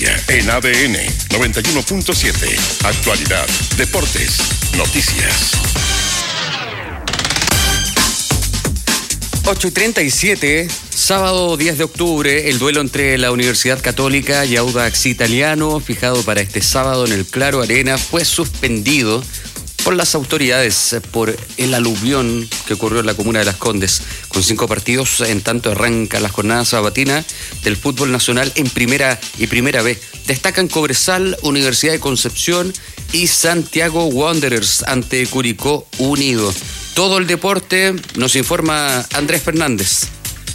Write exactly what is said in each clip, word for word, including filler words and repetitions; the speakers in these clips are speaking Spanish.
noticia en A D N noventa y uno punto siete. Actualidad, deportes, noticias. ocho y treinta y siete, sábado diez de octubre, el duelo entre la Universidad Católica y Audax Italiano, fijado para este sábado en el Claro Arena, fue suspendido por las autoridades por el aluvión que ocurrió en la comuna de Las Condes. Con cinco partidos, en tanto arranca la jornada sabatina del fútbol nacional en primera y primera B. Destacan Cobresal, Universidad de Concepción y Santiago Wanderers ante Curicó Unido. Todo el deporte nos informa Andrés Fernández.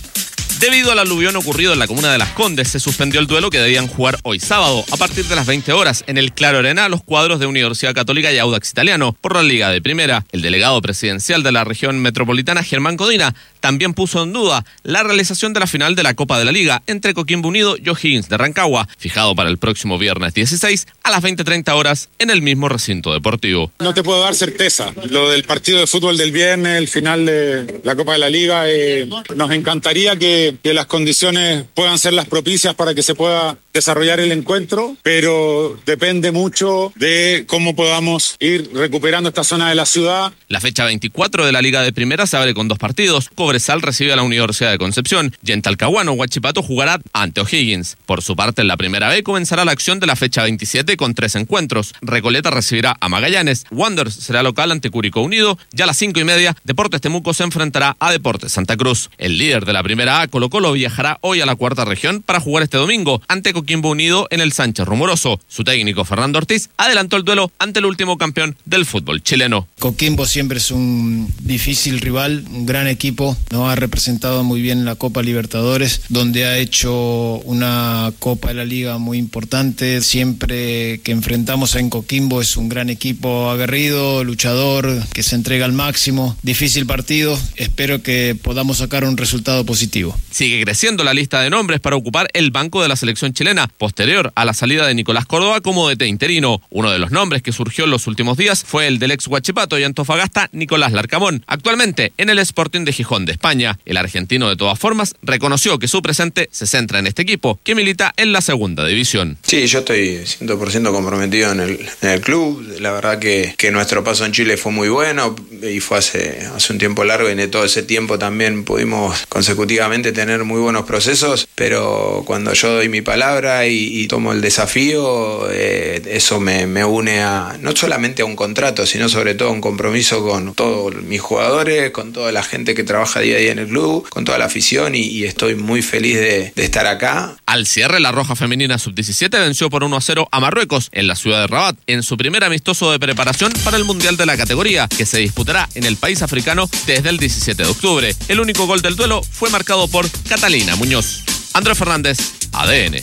Debido al aluvión ocurrido en la comuna de Las Condes, se suspendió el duelo que debían jugar hoy sábado, a partir de las veinte horas, en el Claro Arena, los cuadros de Universidad Católica y Audax Italiano, por la Liga de Primera. El delegado presidencial de la región metropolitana, Germán Codina, también puso en duda la realización de la final de la Copa de la Liga entre Coquimbo Unido y O'Higgins de Rancagua, fijado para el próximo viernes dieciséis a las veinte treinta horas en el mismo recinto deportivo. No te puedo dar certeza. Lo del partido de fútbol del viernes, el final de la Copa de la Liga, eh, nos encantaría que, que las condiciones puedan ser las propicias para que se pueda desarrollar el encuentro, pero depende mucho de cómo podamos ir recuperando esta zona de la ciudad. La fecha veinticuatro de la Liga de Primera se abre con dos partidos. Cobresal recibe a la Universidad de Concepción y en Talcahuano, Huachipato jugará ante O'Higgins. Por su parte, en la Primera B comenzará la acción de la fecha veintisiete con tres encuentros. Recoleta recibirá a Magallanes, Wanderers será local ante Curicó Unido y a las cinco y media, Deportes Temuco se enfrentará a Deportes Santa Cruz. El líder de la Primera A, Colo Colo, viajará hoy a la cuarta región para jugar este domingo ante Coquimbo Unido en el Sánchez Rumoroso. Su técnico, Fernando Ortiz, adelantó el duelo ante el último campeón del fútbol chileno. Coquimbo siempre es un difícil rival, un gran equipo, nos ha representado muy bien en la Copa Libertadores, donde ha hecho una Copa de la Liga muy importante. Siempre que enfrentamos en Coquimbo es un gran equipo aguerrido, luchador, que se entrega al máximo. Difícil partido, espero que podamos sacar un resultado positivo. Sigue creciendo la lista de nombres para ocupar el banco de la selección chilena, posterior a la salida de Nicolás Córdoba como D T interino. Uno de los nombres que surgió en los últimos días fue el del ex Huachipato y Antofagasta, Nicolás Larcamón, actualmente en el Sporting de Gijón de España. El argentino, de todas formas, reconoció que su presente se centra en este equipo, que milita en la segunda división. Sí, yo estoy cien por ciento comprometido en el, en el club. La verdad que, que nuestro paso en Chile fue muy bueno y fue hace, hace un tiempo largo, y en todo ese tiempo también pudimos consecutivamente tener muy buenos procesos, pero cuando yo doy mi palabra y, y tomo el desafío, eh, eso me, me une a no solamente a un contrato, sino sobre todo a un compromiso con todos mis jugadores, con toda la gente que trabaja día a día en el club, con toda la afición, y, y estoy muy feliz de, de estar acá. Al cierre, la Roja Femenina sub diecisiete venció por uno a cero a Marruecos en la ciudad de Rabat, en su primer amistoso de preparación para el Mundial de la categoría, que se disputará en el país africano desde el diecisiete de octubre. El único gol del duelo fue marcado por Catalina Muñoz. Andrés Fernández, A D N.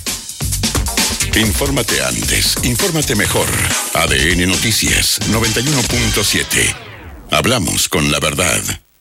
Infórmate antes, infórmate mejor. A D N Noticias noventa y uno punto siete. Hablamos con la verdad.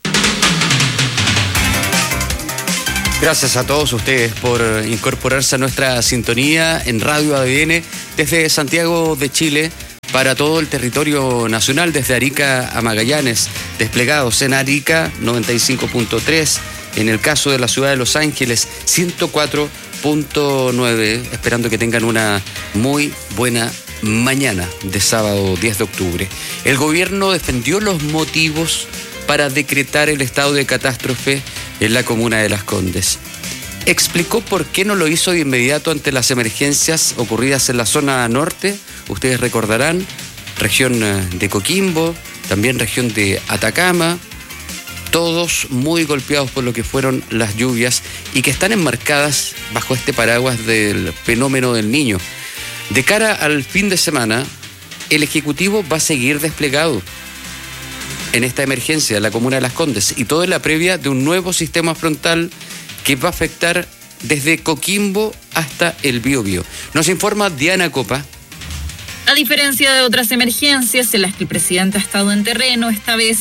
Gracias a todos ustedes por incorporarse a nuestra sintonía en Radio A D N desde Santiago de Chile para todo el territorio nacional, desde Arica a Magallanes, desplegados en Arica noventa y cinco punto tres, en el caso de la ciudad de Los Ángeles ciento cuatro punto nueve, esperando que tengan una muy buena mañana de sábado diez de octubre. El gobierno defendió los motivos para decretar el estado de catástrofe en la comuna de Las Condes. Explicó por qué no lo hizo de inmediato ante las emergencias ocurridas en la zona norte. Ustedes recordarán, región de Coquimbo, también región de Atacama, todos muy golpeados por lo que fueron las lluvias y que están enmarcadas bajo este paraguas del fenómeno del Niño. De cara al fin de semana, el Ejecutivo va a seguir desplegado en esta emergencia en la comuna de Las Condes y todo en la previa de un nuevo sistema frontal que va a afectar desde Coquimbo hasta el Biobío. Nos informa Diana Copa. A diferencia de otras emergencias en las que el presidente ha estado en terreno, esta vez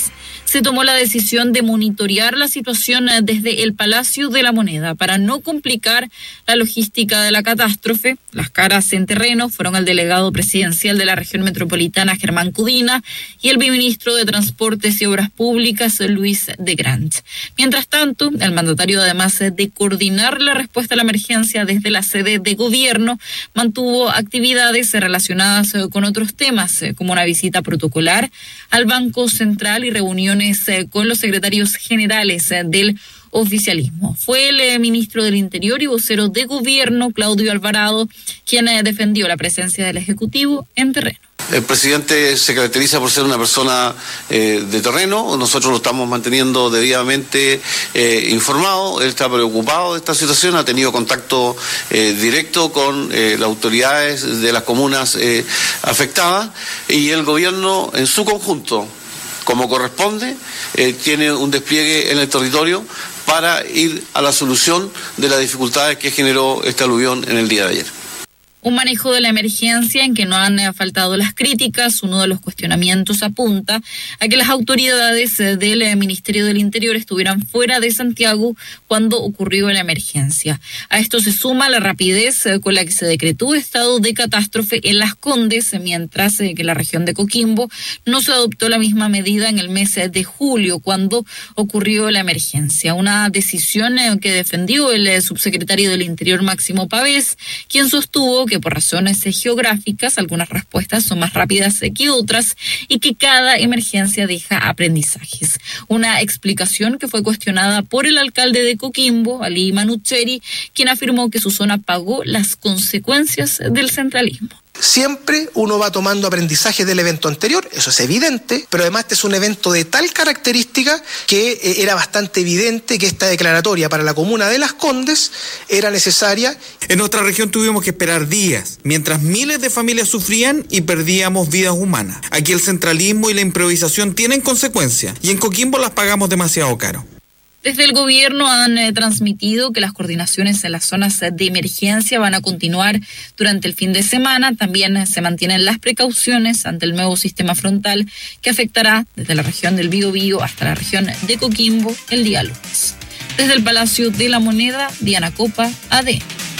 se tomó la decisión de monitorear la situación desde el Palacio de la Moneda para no complicar la logística de la catástrofe. Las caras en terreno fueron el delegado presidencial de la región metropolitana, Germán Cudina, y el viceministro de Transportes y Obras Públicas, Luis de Grant. Mientras tanto, el mandatario, además de coordinar la respuesta a la emergencia desde la sede de gobierno, mantuvo actividades relacionadas con otros temas, como una visita protocolar al Banco Central y reuniones con los secretarios generales del oficialismo. Fue el ministro del Interior y vocero de gobierno, Claudio Alvarado, quien defendió la presencia del Ejecutivo en terreno. El presidente se caracteriza por ser una persona eh, de terreno. Nosotros lo estamos manteniendo debidamente eh, informado. Él está preocupado de esta situación, ha tenido contacto eh, directo con eh, las autoridades de las comunas eh, afectadas, y el gobierno en su conjunto, como corresponde, eh, tiene un despliegue en el territorio para ir a la solución de las dificultades que generó este aluvión en el día de ayer. Un manejo de la emergencia en que no han faltado las críticas. Uno de los cuestionamientos apunta a que las autoridades del Ministerio del Interior estuvieran fuera de Santiago cuando ocurrió la emergencia. A esto se suma la rapidez con la que se decretó estado de catástrofe en Las Condes, mientras que en la región de Coquimbo no se adoptó la misma medida en el mes de julio, cuando ocurrió la emergencia. Una decisión que defendió el subsecretario del Interior, Máximo Pavés, quien sostuvo que que por razones geográficas algunas respuestas son más rápidas que otras y que cada emergencia deja aprendizajes. Una explicación que fue cuestionada por el alcalde de Coquimbo, Ali Manucheri, quien afirmó que su zona pagó las consecuencias del centralismo. Siempre uno va tomando aprendizaje del evento anterior, eso es evidente, pero además este es un evento de tal característica que eh, era bastante evidente que esta declaratoria para la comuna de Las Condes era necesaria. En nuestra región tuvimos que esperar días, mientras miles de familias sufrían y perdíamos vidas humanas. Aquí el centralismo y la improvisación tienen consecuencias, y en Coquimbo las pagamos demasiado caro. Desde el gobierno han eh, transmitido que las coordinaciones en las zonas de emergencia van a continuar durante el fin de semana. También eh, se mantienen las precauciones ante el nuevo sistema frontal que afectará desde la región del Biobío hasta la región de Coquimbo el día lunes. Desde el Palacio de la Moneda, Diana Copa, A D N.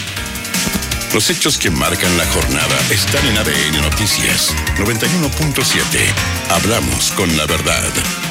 Los hechos que marcan la jornada están en A D N Noticias noventa y uno punto siete. Hablamos con la verdad.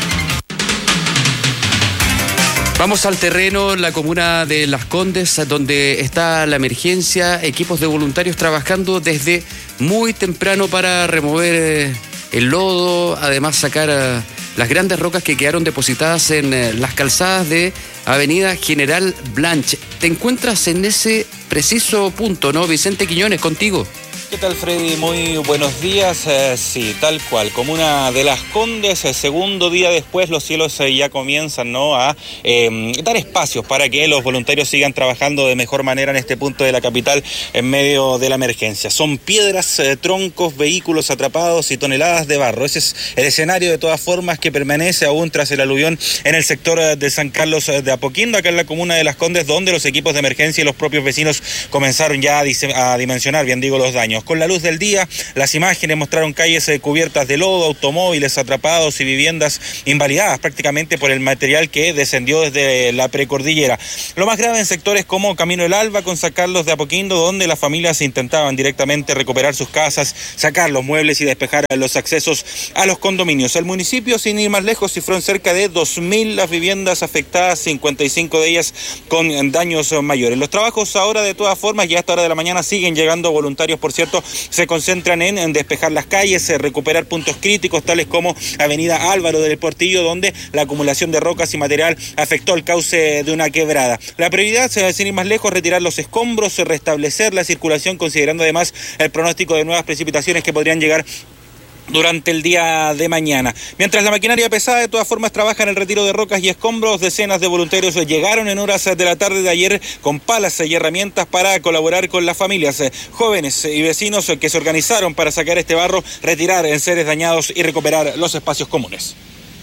Vamos al terreno, la comuna de Las Condes, donde está la emergencia, equipos de voluntarios trabajando desde muy temprano para remover el lodo, además sacar las grandes rocas que quedaron depositadas en las calzadas de Avenida General Blanche. Te encuentras en ese preciso punto, ¿no? Vicente Quiñones, contigo. ¿Qué tal, Freddy? Muy buenos días. Eh, sí, tal cual. Comuna de Las Condes, el segundo día después, los cielos eh, ya comienzan, ¿no?, a eh, dar espacios para que los voluntarios sigan trabajando de mejor manera en este punto de la capital en medio de la emergencia. Son piedras, eh, troncos, vehículos atrapados y toneladas de barro. Ese es el escenario, de todas formas, que permanece aún tras el aluvión en el sector eh, de San Carlos de Apoquindo, acá en la comuna de Las Condes, donde los equipos de emergencia y los propios vecinos comenzaron ya a, dise- a dimensionar, bien digo, los daños. Con la luz del día, las imágenes mostraron calles eh, cubiertas de lodo, automóviles atrapados y viviendas invalidadas prácticamente por el material que descendió desde la precordillera. Lo más grave en sectores como Camino El Alba con San Carlos de Apoquindo, donde las familias intentaban directamente recuperar sus casas, sacar los muebles y despejar los accesos a los condominios. El municipio, sin ir más lejos, cifró en cerca de dos mil las viviendas afectadas, cincuenta y cinco de ellas con daños mayores. Los trabajos ahora, de todas formas, ya a esta hora de la mañana siguen llegando voluntarios, por cierto, se concentran en, en despejar las calles, en recuperar puntos críticos tales como Avenida Álvaro del Portillo, donde la acumulación de rocas y material afectó el cauce de una quebrada. La prioridad, sin ir más lejos, retirar los escombros, restablecer la circulación, considerando además el pronóstico de nuevas precipitaciones que podrían llegar durante el día de mañana. Mientras la maquinaria pesada, de todas formas, trabaja en el retiro de rocas y escombros, decenas de voluntarios llegaron en horas de la tarde de ayer con palas y herramientas para colaborar con las familias, jóvenes y vecinos que se organizaron para sacar este barro, retirar enseres dañados y recuperar los espacios comunes.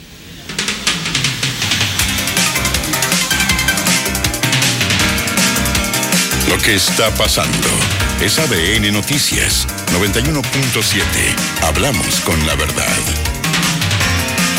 Lo que está pasando es A D N Noticias noventa y uno punto siete. Hablamos con la verdad.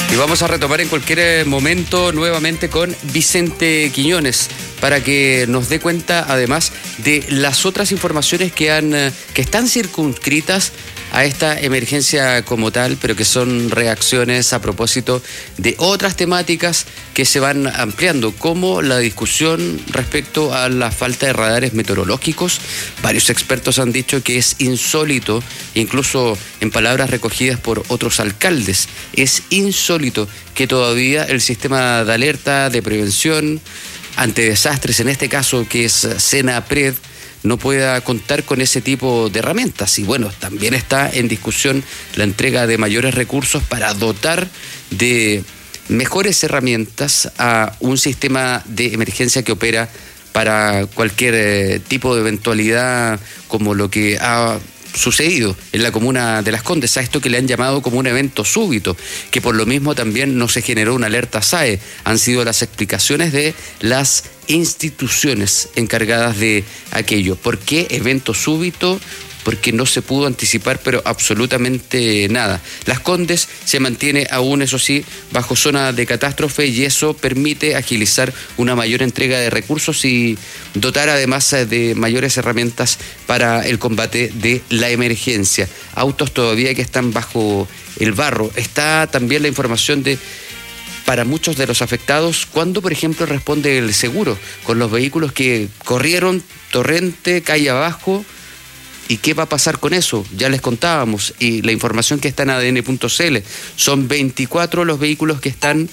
Y vamos a retomar en cualquier momento nuevamente con Vicente Quiñones para que nos dé cuenta además de las otras informaciones que han que están circunscritas a esta emergencia como tal, pero que son reacciones a propósito de otras temáticas que se van ampliando, como la discusión respecto a la falta de radares meteorológicos. Varios expertos han dicho que es insólito, incluso en palabras recogidas por otros alcaldes, es insólito que todavía el sistema de alerta, de prevención ante desastres, en este caso que es SENAPRED, no pueda contar con ese tipo de herramientas. Y bueno, también está en discusión la entrega de mayores recursos para dotar de mejores herramientas a un sistema de emergencia que opera para cualquier eh, tipo de eventualidad, como lo que ha sucedido en la comuna de Las Condes, a esto que le han llamado como un evento súbito, que por lo mismo también no se generó una alerta S A E. Han sido las explicaciones de las instituciones encargadas de aquello. ¿Por qué evento súbito? Porque no se pudo anticipar, pero absolutamente nada. Las Condes se mantiene aún, eso sí, bajo zona de catástrofe, y eso permite agilizar una mayor entrega de recursos y dotar además de mayores herramientas para el combate de la emergencia. Autos todavía que están bajo el barro. Está también la información de, para muchos de los afectados, cuando por ejemplo responde el seguro con los vehículos que corrieron torrente, calle abajo. ¿Y qué va a pasar con eso? Ya les contábamos, y la información que está en A D N punto C L, son veinticuatro los vehículos que están,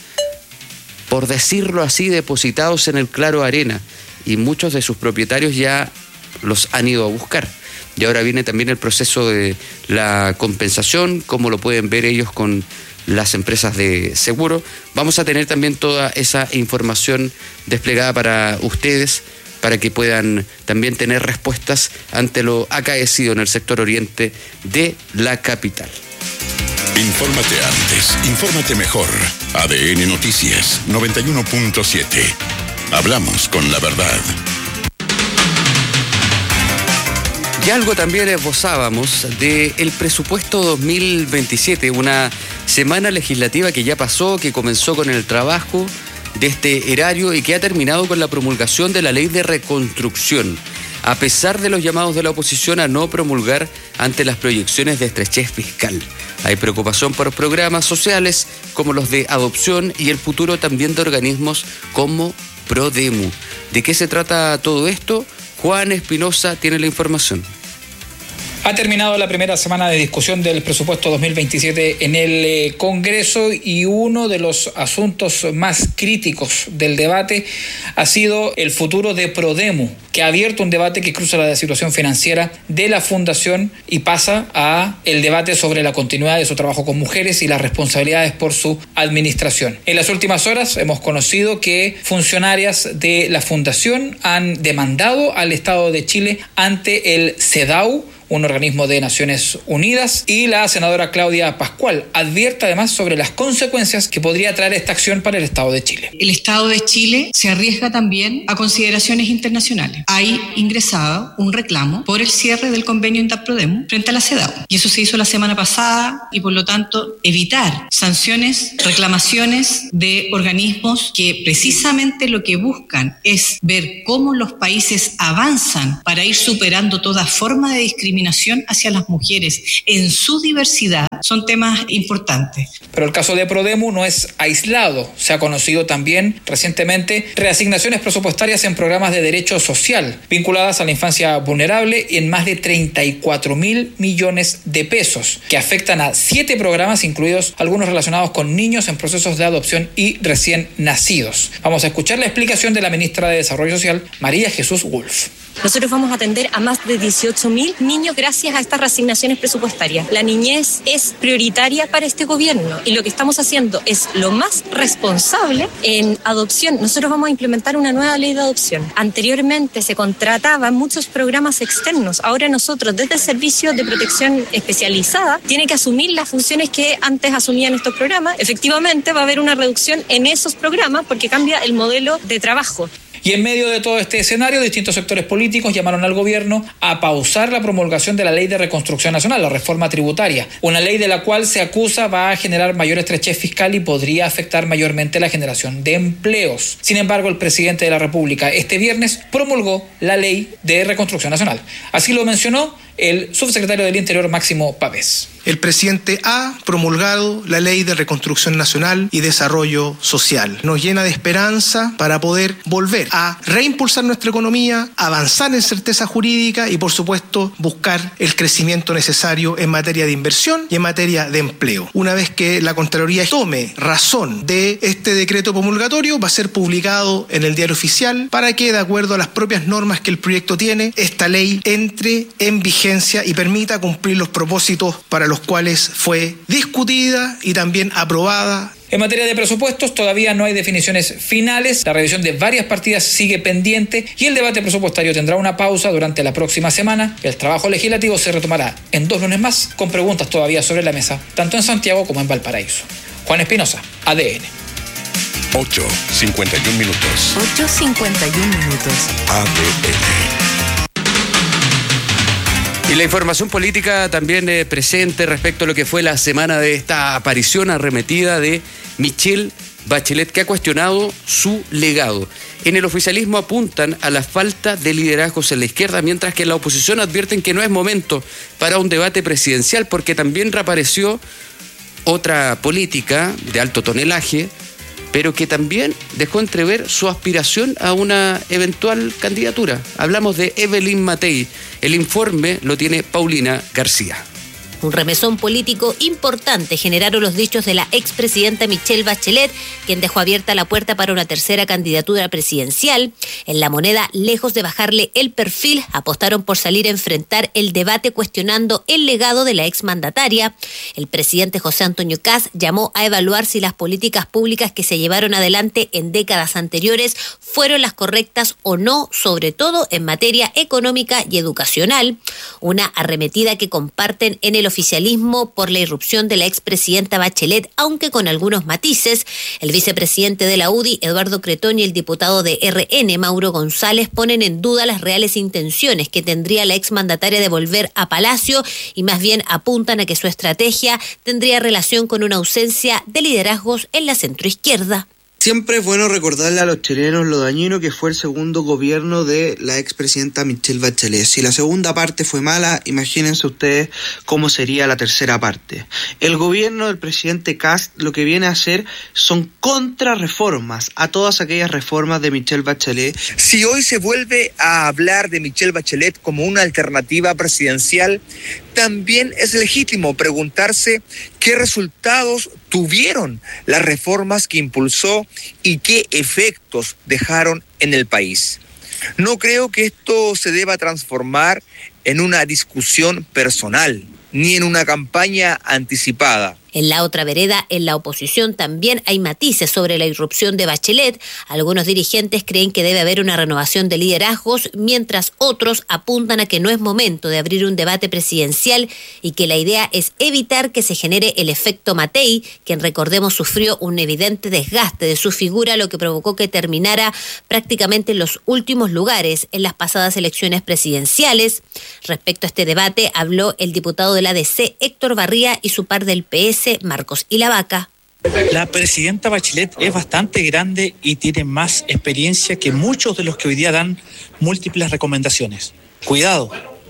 por decirlo así, depositados en el Claro Arena, y muchos de sus propietarios ya los han ido a buscar. Y ahora viene también el proceso de la compensación, como lo pueden ver ellos con las empresas de seguro. Vamos a tener también toda esa información desplegada para ustedes, para que puedan también tener respuestas ante lo acaecido en el sector oriente de la capital. Infórmate antes, infórmate mejor. A D N Noticias noventa y uno punto siete. Hablamos con la verdad. Y algo también esbozábamos del presupuesto dos mil veintisiete, una semana legislativa que ya pasó, que comenzó con el trabajo de este erario y que ha terminado con la promulgación de la ley de reconstrucción, a pesar de los llamados de la oposición a no promulgar ante las proyecciones de estrechez fiscal. Hay preocupación por programas sociales como los de adopción y el futuro también de organismos como Prodemu. ¿De qué se trata todo esto? Juan Espinosa tiene la información. Ha terminado la primera semana de discusión del presupuesto dos mil veintisiete en el eh, Congreso, y uno de los asuntos más críticos del debate ha sido el futuro de Prodemu, que ha abierto un debate que cruza la situación financiera de la fundación y pasa a el debate sobre la continuidad de su trabajo con mujeres y las responsabilidades por su administración. En las últimas horas hemos conocido que funcionarias de la fundación han demandado al Estado de Chile ante el CEDAW, un organismo de Naciones Unidas, y la senadora Claudia Pascual advierte además sobre las consecuencias que podría traer esta acción para el Estado de Chile. El Estado de Chile se arriesga también a consideraciones internacionales. Hay ingresado un reclamo por el cierre del convenio Inter-Prodemu frente a la CEDAW, y eso se hizo la semana pasada, y por lo tanto evitar sanciones, reclamaciones de organismos que precisamente lo que buscan es ver cómo los países avanzan para ir superando toda forma de discriminación hacia las mujeres en su diversidad, son temas importantes. Pero el caso de Prodemu no es aislado. Se ha conocido también recientemente reasignaciones presupuestarias en programas de derecho social vinculadas a la infancia vulnerable en más de treinta y cuatro mil millones de pesos, que afectan a siete programas, incluidos algunos relacionados con niños en procesos de adopción y recién nacidos. Vamos a escuchar la explicación de la ministra de Desarrollo Social, María Jesús Wolf. Nosotros vamos a atender a más de dieciocho mil niños gracias a estas reasignaciones presupuestarias. La niñez es prioritaria para este gobierno, y lo que estamos haciendo es lo más responsable en adopción. Nosotros vamos a implementar una nueva ley de adopción. Anteriormente se contrataban muchos programas externos. Ahora nosotros, desde el Servicio de Protección Especializada, tiene que asumir las funciones que antes asumían estos programas. Efectivamente va a haber una reducción en esos programas porque cambia el modelo de trabajo. Y en medio de todo este escenario, distintos sectores políticos llamaron al gobierno a pausar la promulgación de la Ley de Reconstrucción Nacional, la reforma tributaria, una ley de la cual se acusa va a generar mayor estrechez fiscal y podría afectar mayormente la generación de empleos. Sin embargo, el presidente de la República este viernes promulgó la Ley de Reconstrucción Nacional. Así lo mencionó el subsecretario del Interior, Máximo Pavés. El presidente ha promulgado la Ley de Reconstrucción Nacional y Desarrollo Social. Nos llena de esperanza para poder volver a reimpulsar nuestra economía, avanzar en certeza jurídica y, por supuesto, buscar el crecimiento necesario en materia de inversión y en materia de empleo. Una vez que la Contraloría tome razón de este decreto promulgatorio, va a ser publicado en el Diario Oficial para que, de acuerdo a las propias normas que el proyecto tiene, esta ley entre en vigencia y permita cumplir los propósitos para los los cuales fue discutida y también aprobada. En materia de presupuestos todavía no hay definiciones finales, la revisión de varias partidas sigue pendiente y el debate presupuestario tendrá una pausa durante la próxima semana. El trabajo legislativo se retomará en dos lunes más con preguntas todavía sobre la mesa, tanto en Santiago como en Valparaíso. Juan Espinosa, A D N. ocho cincuenta y un minutos. ocho cincuenta y un minutos. A D N. Y la información política también eh, presente respecto a lo que fue la semana de esta aparición arremetida de Michelle Bachelet, que ha cuestionado su legado. En el oficialismo apuntan a la falta de liderazgos en la izquierda, mientras que en la oposición advierten que no es momento para un debate presidencial, porque también reapareció otra política de alto tonelaje, pero que también dejó entrever su aspiración a una eventual candidatura. Hablamos de Evelyn Matei. El informe lo tiene Paulina García. Un remesón político importante generaron los dichos de la expresidenta Michelle Bachelet, quien dejó abierta la puerta para una tercera candidatura presidencial. En La Moneda, lejos de bajarle el perfil, apostaron por salir a enfrentar el debate cuestionando el legado de la exmandataria. El presidente José Antonio Kast llamó a evaluar si las políticas públicas que se llevaron adelante en décadas anteriores fueron las correctas o no, sobre todo en materia económica y educacional. Una arremetida que comparten en el oficialismo por la irrupción de la expresidenta Bachelet, aunque con algunos matices. El vicepresidente de la U D I, Eduardo Cretón, y el diputado de R N, Mauro González, ponen en duda las reales intenciones que tendría la exmandataria de volver a Palacio y más bien apuntan a que su estrategia tendría relación con una ausencia de liderazgos en la centroizquierda. Siempre es bueno recordarle a los chilenos lo dañino que fue el segundo gobierno de la expresidenta Michelle Bachelet. Si la segunda parte fue mala, imagínense ustedes cómo sería la tercera parte. El gobierno del presidente Kast lo que viene a hacer son contrarreformas a todas aquellas reformas de Michelle Bachelet. Si hoy se vuelve a hablar de Michelle Bachelet como una alternativa presidencial, también es legítimo preguntarse qué resultados tuvieron las reformas que impulsó y qué efectos dejaron en el país. No creo que esto se deba transformar en una discusión personal, ni en una campaña anticipada. En la otra vereda, en la oposición, también hay matices sobre la irrupción de Bachelet. Algunos dirigentes creen que debe haber una renovación de liderazgos, mientras otros apuntan a que no es momento de abrir un debate presidencial y que la idea es evitar que se genere el efecto Matei, quien, recordemos, sufrió un evidente desgaste de su figura, lo que provocó que terminara prácticamente en los últimos lugares en las pasadas elecciones presidenciales. Respecto a este debate, habló el diputado de la A D C, Héctor Barría, y su par del P S, Marcos Ilavaca. La presidenta Bachelet es bastante grande y tiene más experiencia que muchos de los que hoy día dan múltiples recomendaciones. Cuidado,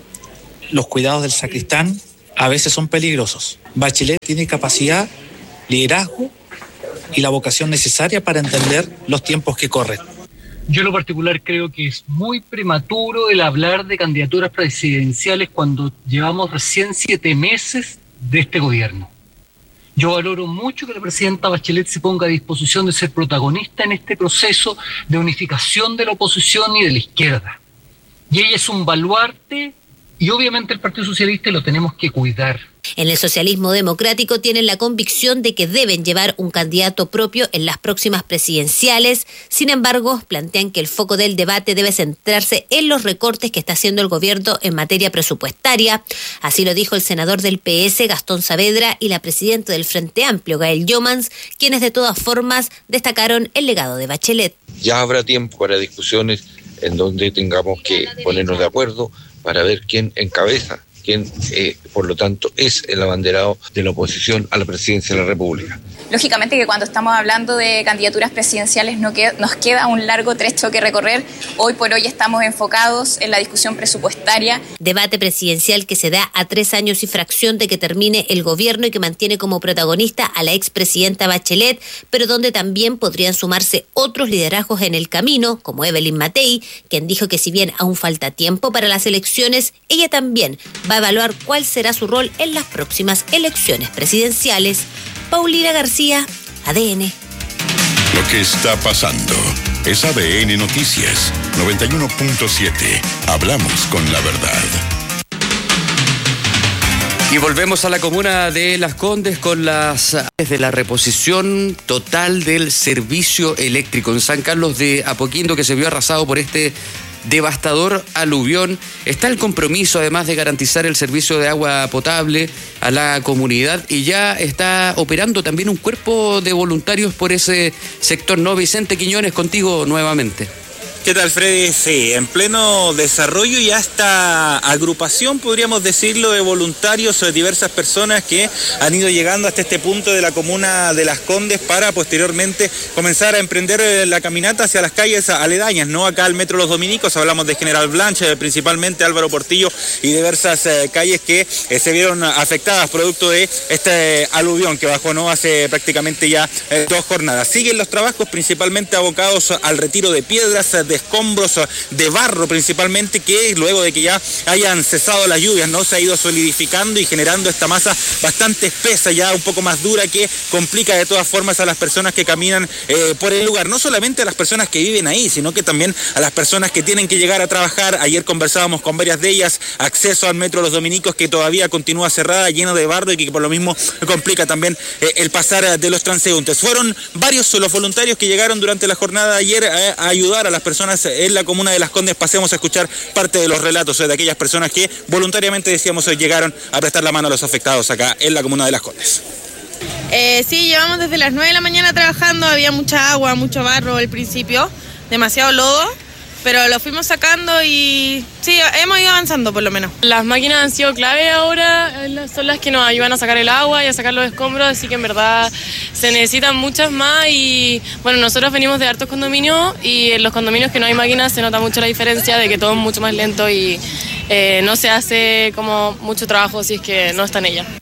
los cuidados del sacristán a veces son peligrosos. Bachelet tiene capacidad, liderazgo y la vocación necesaria para entender los tiempos que corren. Yo en lo particular creo que es muy prematuro el hablar de candidaturas presidenciales cuando llevamos recién siete meses de este gobierno. Yo valoro mucho que la presidenta Bachelet se ponga a disposición de ser protagonista en este proceso de unificación de la oposición y de la izquierda. Y ella es un baluarte y obviamente el Partido Socialista lo tenemos que cuidar. En el socialismo democrático tienen la convicción de que deben llevar un candidato propio en las próximas presidenciales. Sin embargo, plantean que el foco del debate debe centrarse en los recortes que está haciendo el gobierno en materia presupuestaria. Así lo dijo el senador del P S, Gastón Saavedra, y la presidenta del Frente Amplio, Gael Jomans, quienes de todas formas destacaron el legado de Bachelet. Ya habrá tiempo para discusiones en donde tengamos que ponernos de acuerdo para ver quién encabeza, quien, eh, por lo tanto, es el abanderado de la oposición a la presidencia de la República. Lógicamente que cuando estamos hablando de candidaturas presidenciales no queda, nos queda un largo trecho que recorrer. Hoy por hoy estamos enfocados en la discusión presupuestaria. Debate presidencial que se da a tres años y fracción de que termine el gobierno y que mantiene como protagonista a la expresidenta Bachelet, pero donde también podrían sumarse otros liderazgos en el camino, como Evelyn Matei, quien dijo que si bien aún falta tiempo para las elecciones, ella también va a evaluar cuál será su rol en las próximas elecciones presidenciales. Paulina García, A D N. Lo que está pasando es A D N Noticias noventa y uno punto siete. Hablamos con la verdad. Y volvemos a la comuna de Las Condes con las de la reposición total del servicio eléctrico en San Carlos de Apoquindo, que se vio arrasado por este devastador aluvión. Está el compromiso, además, de garantizar el servicio de agua potable a la comunidad, y ya está operando también un cuerpo de voluntarios por ese sector, ¿no? Vicente Quiñones, contigo nuevamente. ¿Qué tal, Freddy? Sí, en pleno desarrollo y hasta agrupación, podríamos decirlo, de voluntarios o de diversas personas que han ido llegando hasta este punto de la comuna de Las Condes para posteriormente comenzar a emprender la caminata hacia las calles aledañas, ¿no? Acá al Metro Los Dominicos hablamos de General Blanche, principalmente Álvaro Portillo, y diversas eh, calles que eh, se vieron afectadas producto de este aluvión que bajó, ¿no? Hace prácticamente ya eh, dos jornadas. Siguen los trabajos principalmente abocados al retiro de piedras, de escombros, de barro principalmente, que luego de que ya hayan cesado las lluvias, no se ha ido solidificando y generando esta masa bastante espesa, ya un poco más dura, que complica de todas formas a las personas que caminan eh, por el lugar. No solamente a las personas que viven ahí, sino que también a las personas que tienen que llegar a trabajar. Ayer conversábamos con varias de ellas, acceso al Metro Los Dominicos que todavía continúa cerrada, lleno de barro, y que por lo mismo complica también eh, el pasar de los transeúntes. Fueron varios los voluntarios que llegaron durante la jornada de ayer a, a ayudar a las personas en la comuna de Las Condes. Pasemos a escuchar parte de los relatos de aquellas personas que voluntariamente, decíamos, hoy llegaron a prestar la mano a los afectados acá en la comuna de Las Condes. Eh, sí, llevamos desde las nueve de la mañana trabajando, había mucha agua, mucho barro al principio, demasiado lodo, pero lo fuimos sacando y sí, hemos ido avanzando por lo menos. Las máquinas han sido clave ahora, son las que nos ayudan a sacar el agua y a sacar los escombros, así que en verdad se necesitan muchas más. Y bueno, nosotros venimos de hartos condominios y en los condominios que no hay máquinas se nota mucho la diferencia de que todo es mucho más lento y eh, no se hace como mucho trabajo si es que no está en ella.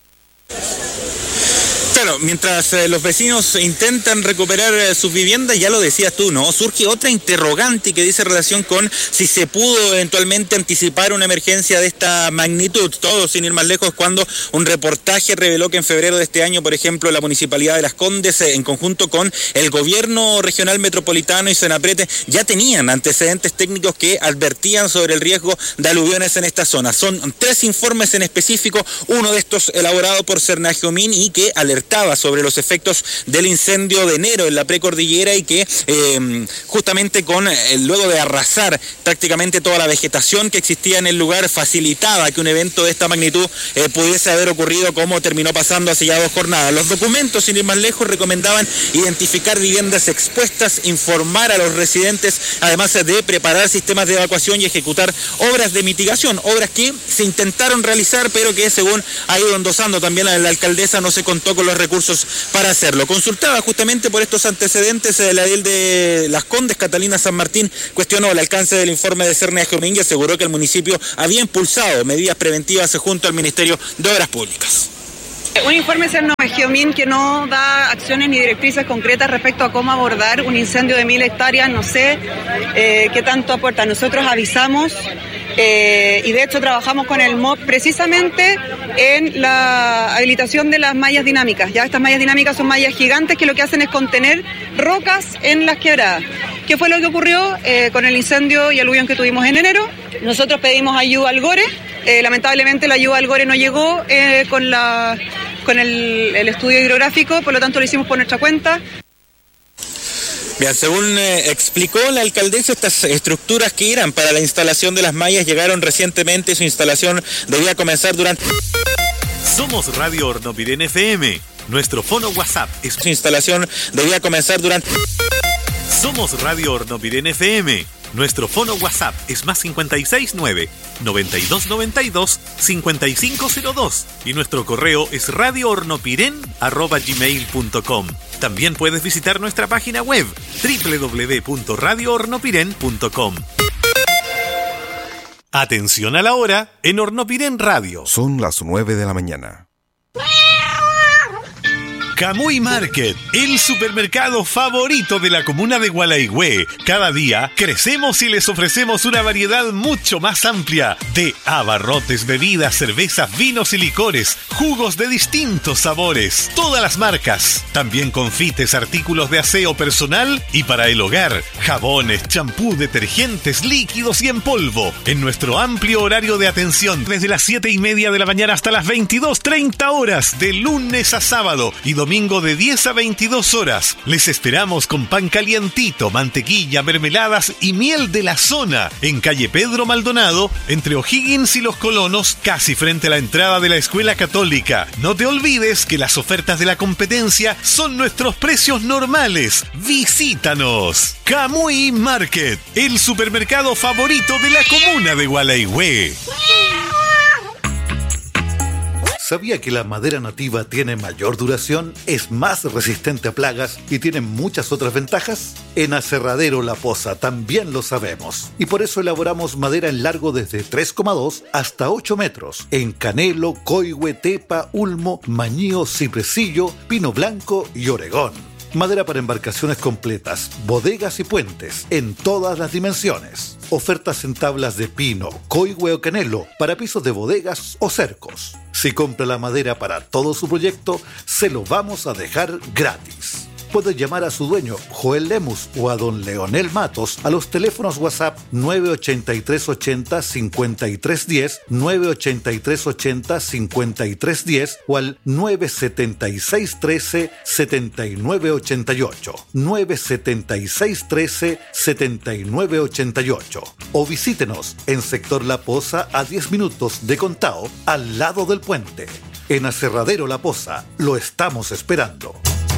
Claro, mientras eh, los vecinos intentan recuperar eh, sus viviendas, ya lo decías tú, ¿no? Surge otra interrogante que dice relación con si se pudo eventualmente anticipar una emergencia de esta magnitud. Todo sin ir más lejos, cuando un reportaje reveló que en febrero de este año, por ejemplo, la Municipalidad de Las Condes, eh, en conjunto con el Gobierno Regional Metropolitano y Senaprete, ya tenían antecedentes técnicos que advertían sobre el riesgo de aluviones en esta zona. Son tres informes en específico, uno de estos elaborado por Cernagiomín y que alertaba sobre los efectos del incendio de enero en la precordillera, y que eh, justamente con eh, luego de arrasar prácticamente toda la vegetación que existía en el lugar, facilitaba que un evento de esta magnitud eh, pudiese haber ocurrido, como terminó pasando hace ya dos jornadas. Los documentos, sin ir más lejos, recomendaban identificar viviendas expuestas, informar a los residentes, además de preparar sistemas de evacuación y ejecutar obras de mitigación, obras que se intentaron realizar, pero que, según ha ido endosando también la, la alcaldesa, no se contó con los recursos para hacerlo. Consultada justamente por estos antecedentes, eh, la edil de Las Condes, Catalina San Martín, cuestionó el alcance del informe de Cernagiomín y aseguró que el municipio había impulsado medidas preventivas junto al Ministerio de Obras Públicas. Un informe Cernagiomín que no da acciones ni directrices concretas respecto a cómo abordar un incendio de mil hectáreas, no sé eh, qué tanto aporta. Nosotros avisamos eh, y de hecho trabajamos con el M O P precisamente en la habilitación de las mallas dinámicas. Ya estas mallas dinámicas son mallas gigantes que lo que hacen es contener rocas en las quebradas. ¿Qué fue lo que ocurrió eh, con el incendio y aluvión que tuvimos en enero? Nosotros pedimos ayuda al GORE Eh, lamentablemente la ayuda del Gore no llegó eh, con, la, con el, el estudio hidrográfico, por lo tanto lo hicimos por nuestra cuenta. Bien, según eh, explicó la alcaldesa, estas estructuras que eran para la instalación de las mallas llegaron recientemente y su instalación debía comenzar durante... Somos Radio Hornopirén F M. Nuestro fono WhatsApp es... Su instalación debía comenzar durante... Somos Radio Hornopirén F M. Nuestro fono WhatsApp es más cincuenta y seis nueve, noventa y dos noventa y dos, cincuenta y cinco cero dos y nuestro correo es radio hornopiren arroba gmail punto com. También puedes visitar nuestra página web doble u doble u doble u punto radio hornopiren punto com. Atención a la hora en Hornopirén Radio. Son las nueve de la mañana. Camuy Market, el supermercado favorito de la comuna de Gualaigüe. Cada día crecemos y les ofrecemos una variedad mucho más amplia de abarrotes, bebidas, cervezas, vinos y licores, jugos de distintos sabores, todas las marcas. También confites, artículos de aseo personal y para el hogar, jabones, champú, detergentes, líquidos y en polvo. En nuestro amplio horario de atención, desde las siete y media de la mañana hasta las veintidós treinta horas, de lunes a sábado y domingo de diez a veintidós horas. Les esperamos con pan calientito, mantequilla, mermeladas y miel de la zona en calle Pedro Maldonado, entre O'Higgins y Los Colonos, casi frente a la entrada de la Escuela Católica. No te olvides que las ofertas de la competencia son nuestros precios normales. ¡Visítanos! Camuy Market, el supermercado favorito de la comuna de Gualaigüe. ¿Sabía que la madera nativa tiene mayor duración, es más resistente a plagas y tiene muchas otras ventajas? En Aserradero La Poza también lo sabemos. Y por eso elaboramos madera en largo desde tres coma dos hasta ocho metros. En canelo, coigüe, tepa, ulmo, mañío, cipresillo, pino blanco y oregón. Madera para embarcaciones completas, bodegas y puentes, en todas las dimensiones. Ofertas en tablas de pino, coigüe o canelo, para pisos de bodegas o cercos. Si compra la madera para todo su proyecto, se lo vamos a dejar gratis. Puede llamar a su dueño, Joel Lemus, o a don Leonel Matos a los teléfonos WhatsApp nueve ochenta y tres ochenta cincuenta y tres diez, nueve ochenta y tres ochenta cincuenta y tres diez o al nueve setenta y seis trece setenta y nueve ochenta y ocho, nueve setenta y seis trece setenta y nueve ochenta y ocho. O visítenos en Sector La Poza a diez minutos de Contao, al lado del puente. En Aserradero La Poza, lo estamos esperando.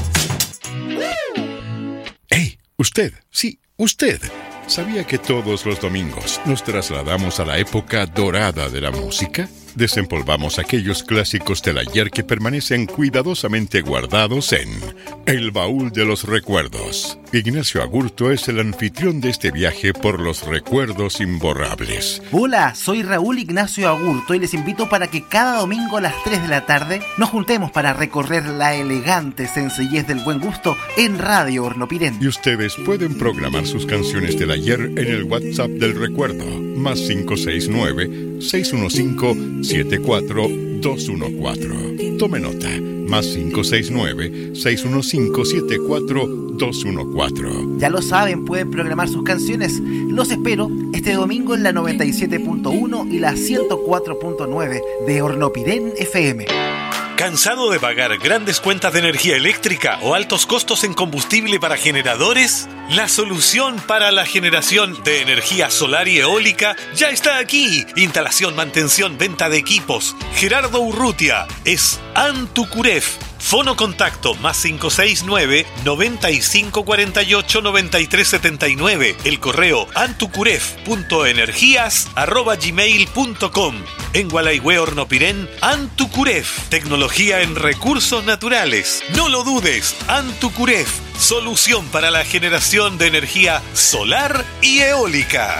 ¡Hey! Usted, sí, usted. ¿Sabía que todos los domingos nos trasladamos a la época dorada de la música? Desempolvamos aquellos clásicos del ayer que permanecen cuidadosamente guardados en El Baúl de los Recuerdos. Ignacio Agurto es el anfitrión de este viaje por los recuerdos imborrables. Hola, soy Raúl Ignacio Agurto y les invito para que cada domingo a las tres de la tarde nos juntemos para recorrer la elegante sencillez del buen gusto en Radio Hornopirén. Y ustedes pueden programar sus canciones del ayer en el WhatsApp del recuerdo, más cinco seis nueve, seis uno cinco, siete cuatro dos uno cuatro. Tome nota, más cinco seis nueve, seis uno cinco, siete cuatro dos uno cuatro. Ya lo saben, pueden programar sus canciones. Los espero este domingo en la noventa y siete punto uno y la ciento cuatro punto nueve de Hornopirén F M. ¿Cansado de pagar grandes cuentas de energía eléctrica o altos costos en combustible para generadores? La solución para la generación de energía solar y eólica ya está aquí. Instalación, mantención, venta de equipos. Gerardo Urrutia es Antucuref. Fono contacto más cinco seis nueve, noventa y cinco cuarenta y ocho, noventa y tres setenta y nueve. El correo antucuref punto energías arroba gmail punto com. En Gualaigüe Hornopirén, Antucuref. Tecnología en recursos naturales. No lo dudes, Antucuref. Solución para la generación de energía solar y eólica.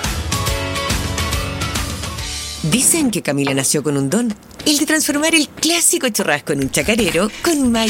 Dicen que Camila nació con un don, el de transformar el clásico churrasco en un chacarero con mayo